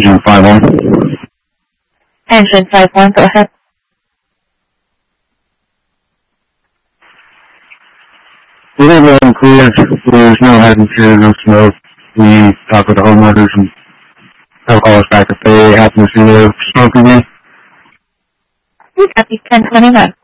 Engine 5-1. Engine 5-1, go ahead. We didn't let them clear. There's no atmosphere, no smoke. We talk with the homeowners and they'll call us back if they happen to see the smoke again. You copy 1029.